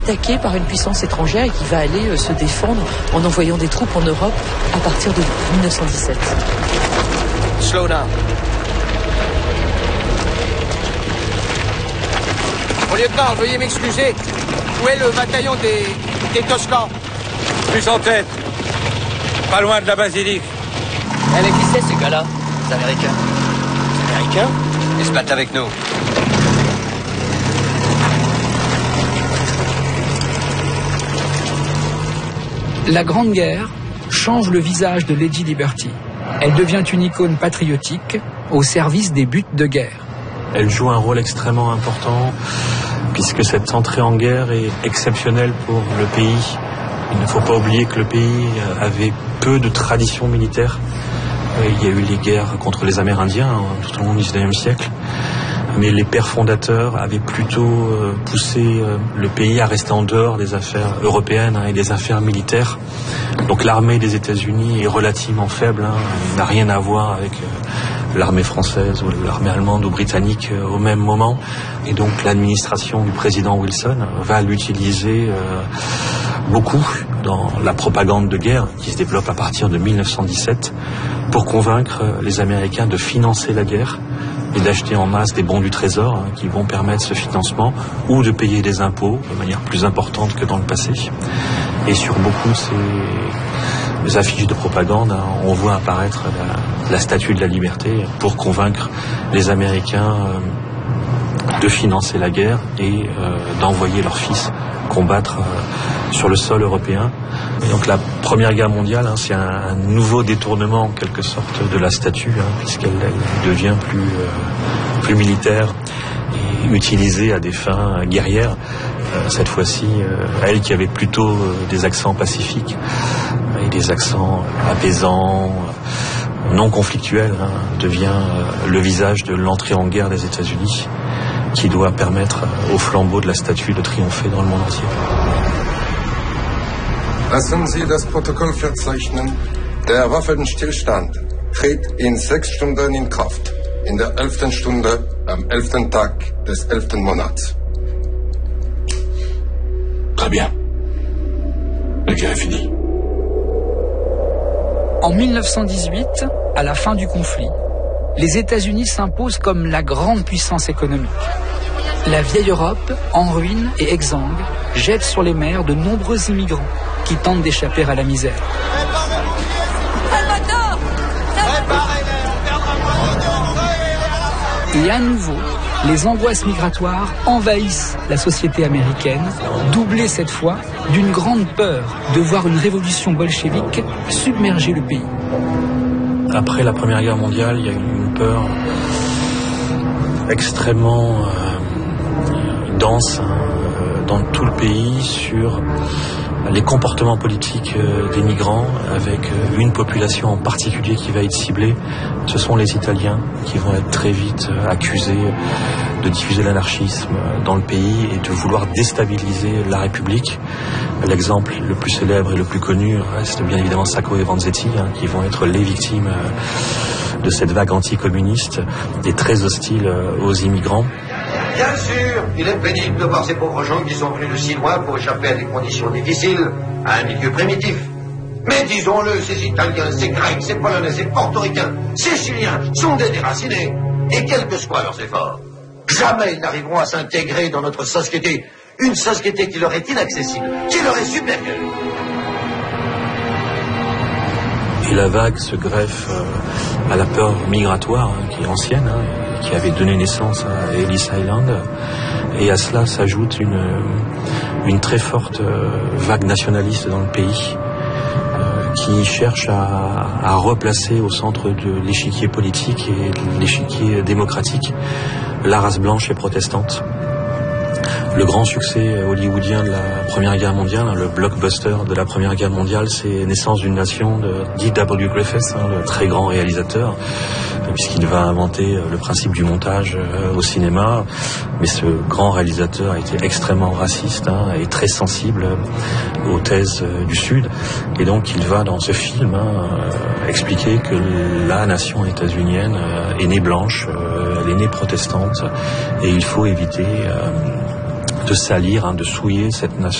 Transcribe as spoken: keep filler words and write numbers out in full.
Attaqué par une puissance étrangère et qui va aller euh, se défendre en envoyant des troupes en Europe à partir de mille neuf cent dix-sept. Slow down. Mon lieutenant, veuillez m'excuser. Où est le bataillon des, des Toscans? Plus en tête. Pas loin de la basilique. Eh, mais qui c'est ces gars-là? Les Américains. Les Américains? Ils se battent avec nous. La Grande Guerre change le visage de Lady Liberty. Elle devient une icône patriotique au service des buts de guerre. Elle joue un rôle extrêmement important puisque cette entrée en guerre est exceptionnelle pour le pays. Il ne faut pas oublier que le pays avait peu de tradition militaire. Il y a eu les guerres contre les Amérindiens tout au long du dix-neuvième siècle. Mais les pères fondateurs avaient plutôt poussé le pays à rester en dehors des affaires européennes et des affaires militaires. Donc l'armée des États-Unis est relativement faible, hein, n'a rien à voir avec l'armée française ou l'armée allemande ou britannique au même moment. Et donc l'administration du président Wilson va l'utiliser euh, beaucoup dans la propagande de guerre qui se développe à partir de mille neuf cent dix-sept pour convaincre les Américains de financer la guerre et d'acheter en masse des bons du trésor hein, qui vont permettre ce financement ou de payer des impôts de manière plus importante que dans le passé. Et sur beaucoup de ces affiches de propagande, hein, on voit apparaître la, la statue de la liberté pour convaincre les Américains euh, de financer la guerre et euh, d'envoyer leurs fils combattre euh, sur le sol européen. Et donc la Première Guerre mondiale, hein, c'est un, un nouveau détournement en quelque sorte de la statue, hein, puisqu'elle elle devient plus, euh, plus militaire et utilisée à des fins guerrières. Euh, cette fois-ci, euh, elle qui avait plutôt euh, des accents pacifiques et des accents apaisants, euh, non conflictuels, hein, devient euh, le visage de l'entrée en guerre des États-Unis, qui doit permettre au flambeau de la statue de triompher dans le monde entier. Lassen Sie das Protokoll verzeichnen. Der Waffenstillstand tritt in sechs Stunden in Kraft. In der elften Stunde am elften Tag des elften Monats. Très bien. La guerre est finie. En mille neuf cent dix-huit, à la fin du conflit, les États-Unis s'imposent comme la grande puissance économique. La vieille Europe, en ruine et exsangue, jette sur les mers de nombreux immigrants qui tentent d'échapper à la misère. Et à nouveau, les angoisses migratoires envahissent la société américaine, doublées cette fois d'une grande peur de voir une révolution bolchevique submerger le pays. Après la Première Guerre mondiale, il y a eu une peur extrêmement euh, dense euh, dans tout le pays sur les comportements politiques euh, des migrants, avec euh, une population en particulier qui va être ciblée. Ce sont les Italiens qui vont être très vite euh, accusés de diffuser l'anarchisme dans le pays et de vouloir déstabiliser la République. L'exemple le plus célèbre et le plus connu reste bien évidemment Sacco et Vanzetti, hein, qui vont être les victimes euh, de cette vague anticommuniste et très hostile euh, aux immigrants. Bien sûr, il est pénible de voir ces pauvres gens qui sont venus de si loin pour échapper à des conditions difficiles, à un milieu primitif. Mais disons-le, ces Italiens, ces Grecs, ces Polonais, ces Portoricains, ces Chiliens sont des déracinés. Et quels que soient leurs efforts, jamais ils n'arriveront à s'intégrer dans notre société. Une société qui leur est inaccessible, qui leur est supérieure. Et la vague se greffe euh, à la peur migratoire, hein, qui est ancienne, hein, qui avait donné naissance à Ellis Island. Et à cela s'ajoute une, une très forte euh, vague nationaliste dans le pays, euh, qui cherche à, à replacer au centre de l'échiquier politique et de l'échiquier démocratique la race blanche et protestante. Le grand succès hollywoodien de la Première Guerre mondiale, le blockbuster de la Première Guerre mondiale, c'est Naissance d'une nation de D W Griffith, hein, le très grand réalisateur, puisqu'il va inventer le principe du montage au cinéma. Mais ce grand réalisateur a été extrêmement raciste, hein, et très sensible aux thèses du Sud. Et donc il va dans ce film hein, expliquer que la nation états-unienne est née blanche, elle est née protestante, et il faut éviter... Euh, de salir, hein, de souiller cette nation.